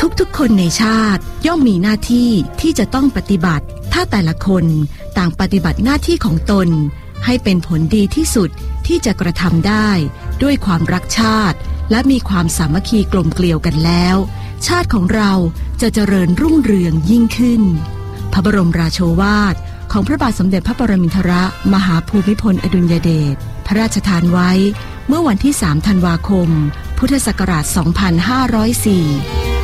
ทุกๆคนในชาติย่อมมีหน้าที่ที่จะต้องปฏิบัติถ้าแต่ละคนต่างปฏิบัติหน้าที่ของตนให้เป็นผลดีที่สุดที่จะกระทำได้ด้วยความรักชาติและมีความสามัคคีกลมเกลียวกันแล้วชาติของเราจะเจริญรุ่งเรืองยิ่งขึ้นพระบรมราโชวาทของพระบาทสมเด็จพระปรมินทรมหาภูมิพลอดุลยเดชพระราชทานไว้เมื่อวันที่ 3 ธันวาคม พุทธศักราช 2504